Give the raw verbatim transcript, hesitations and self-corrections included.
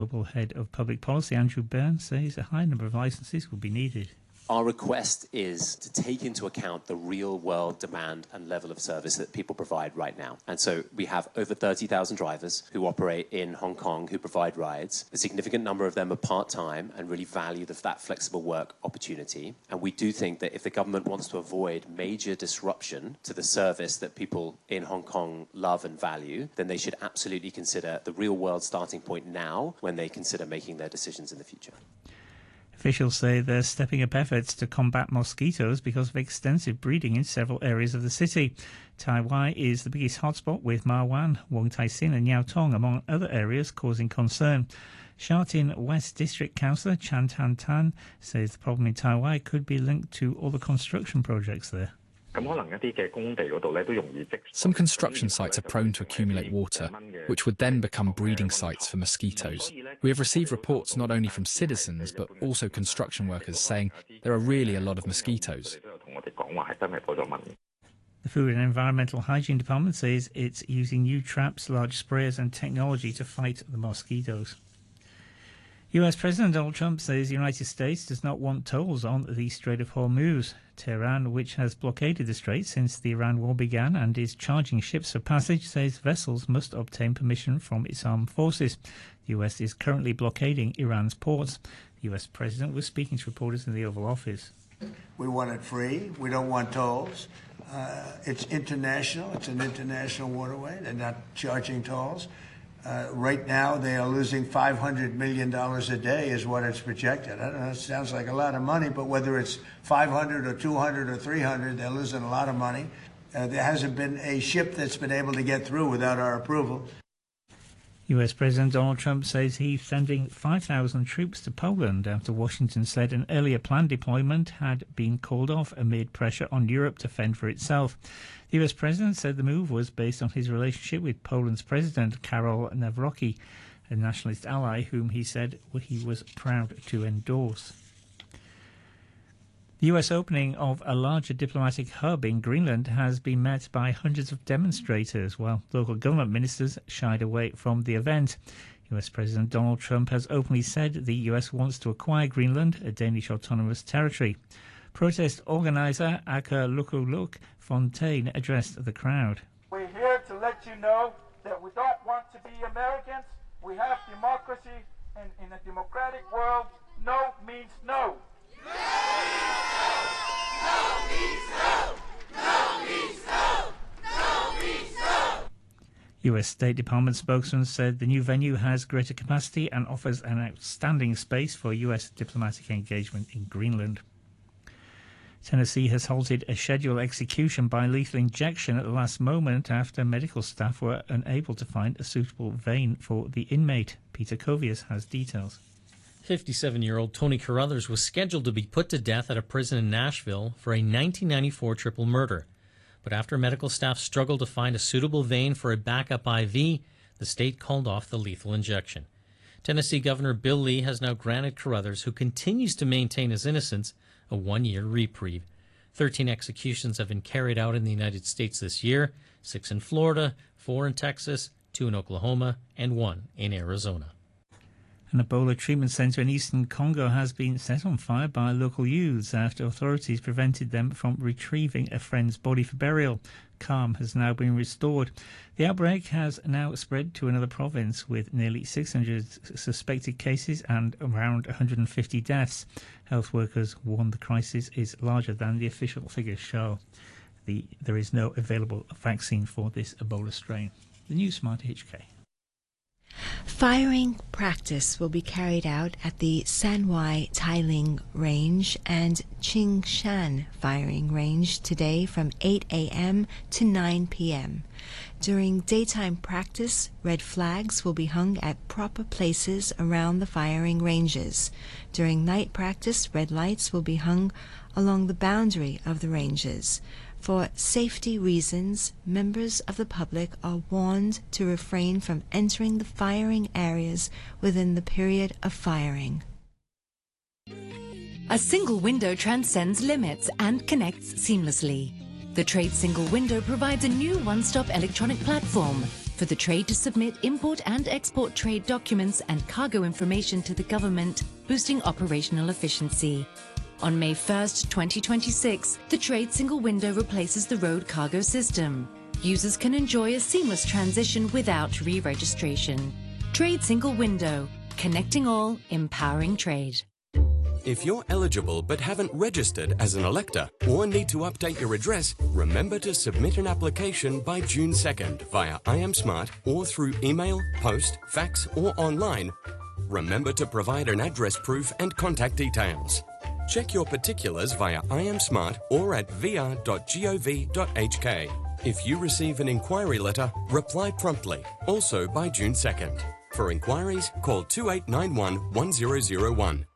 Global Head of Public Policy, Andrew Byrne, says a high number of licenses will be needed. Our request is to take into account the real-world demand and level of service that people provide right now. And so we have over thirty thousand drivers who operate in Hong Kong who provide rides. A significant number of them are part-time and really value the, that flexible work opportunity. And we do think that if the government wants to avoid major disruption to the service that people in Hong Kong love and value, then they should absolutely consider the real-world starting point now when they consider making their decisions in the future. Officials say they're stepping up efforts to combat mosquitoes because of extensive breeding in several areas of the city. Tai Wai is the biggest hotspot, with Ma Wan, Wong Tai Sin and Yau Tong among other areas causing concern. Sha Tin West District Councillor Chan Tan Tan says the problem in Tai Wai could be linked to all the construction projects there. Some construction sites are prone to accumulate water, which would then become breeding sites for mosquitoes. We have received reports not only from citizens but also construction workers saying there are really a lot of mosquitoes. The Food and Environmental Hygiene Department says it's using new traps, large sprayers and technology to fight the mosquitoes. U S President Donald Trump says the United States does not want tolls on the Strait of Hormuz. Tehran, which has blockaded the strait since the Iran war began and is charging ships for passage, says vessels must obtain permission from its armed forces. The U S is currently blockading Iran's ports. The U S President was speaking to reporters in the Oval Office. We want it free. We don't want tolls. Uh, it's international. It's an international waterway. They're not charging tolls. Uh, right now, they are losing five hundred million dollars a day is what it's projected. I don't know, it sounds like a lot of money, but whether it's five hundred or two hundred or three hundred, they're losing a lot of money. Uh, there hasn't been a ship that's been able to get through without our approval. U S President Donald Trump says he's sending five thousand troops to Poland after Washington said an earlier planned deployment had been called off amid pressure on Europe to fend for itself. The U S President said the move was based on his relationship with Poland's President Karol Nawrocki, a nationalist ally whom he said he was proud to endorse. The U S opening of a larger diplomatic hub in Greenland has been met by hundreds of demonstrators, while local government ministers shied away from the event. U S President Donald Trump has openly said the U S wants to acquire Greenland, a Danish autonomous territory. Protest organiser Akerlukkuluk Fontaine addressed the crowd. We're here to let you know that we don't want to be Americans. We have democracy, and in a democratic world, no means no. U S State Department spokesman said the new venue has greater capacity and offers an outstanding space for U S diplomatic engagement in Greenland. Tennessee has halted a scheduled execution by lethal injection at the last moment after medical staff were unable to find a suitable vein for the inmate. Peter Covius has details. fifty-seven-year-old Tony Carruthers was scheduled to be put to death at a prison in Nashville for a nineteen ninety-four triple murder. But after medical staff struggled to find a suitable vein for a backup I V, the state called off the lethal injection. Tennessee Governor Bill Lee has now granted Carruthers, who continues to maintain his innocence, a one-year reprieve. Thirteen executions have been carried out in the United States this year, six in Florida, four in Texas, two in Oklahoma, and one in Arizona. An Ebola treatment centre in eastern Congo has been set on fire by local youths after authorities prevented them from retrieving a friend's body for burial. Calm has now been restored. The outbreak has now spread to another province with nearly six hundred suspected cases and around one hundred fifty deaths. Health workers warn the crisis is larger than the official figures show. The, there is no available vaccine for this Ebola strain. The new Smart H K. Firing practice will be carried out at the Sanwai Tailing Range and Qingshan Firing Range today from eight a.m. to nine p.m. During daytime practice, red flags will be hung at proper places around the firing ranges. During night practice, red lights will be hung along the boundary of the ranges. For safety reasons, members of the public are warned to refrain from entering the firing areas within the period of firing. A single window transcends limits and connects seamlessly. The Trade Single Window provides a new one-stop electronic platform for the trade to submit import and export trade documents and cargo information to the government, boosting operational efficiency. On May first, twenty twenty-six, the Trade Single Window replaces the road cargo system. Users can enjoy a seamless transition without re-registration. Trade Single Window, connecting all, empowering trade. If you're eligible but haven't registered as an elector or need to update your address, remember to submit an application by June second via I am Smart or through email, post, fax or online. Remember to provide an address proof and contact details. Check your particulars via I am Smart or at v r dot gov dot h k. If you receive an inquiry letter, reply promptly, also by June second. For inquiries, call two eight nine one, one zero zero one.